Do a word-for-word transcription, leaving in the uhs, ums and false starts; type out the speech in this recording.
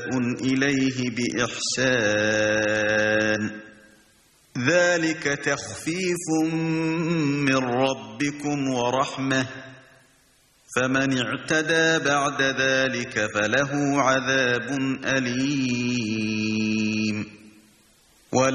إساء إليه بإحسان ذلك تخفيف من ربكم ورحمة فمن اعتدى بعد ذلك فله عذاب أليم